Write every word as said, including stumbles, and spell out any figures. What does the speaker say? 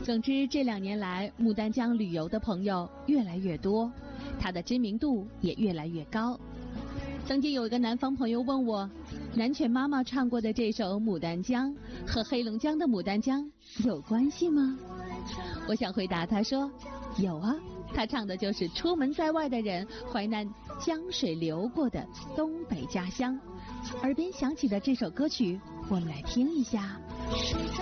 总之，这两年来，牡丹江旅游的朋友越来越多，它的知名度也越来越高。曾经有一个南方朋友问我，南拳妈妈唱过的这首《牡丹江》和黑龙江的牡丹江有关系吗？我想回答他说，有啊，他唱的就是出门在外的人怀念江水流过的东北家乡。耳边响起的这首歌曲，我们来听一下。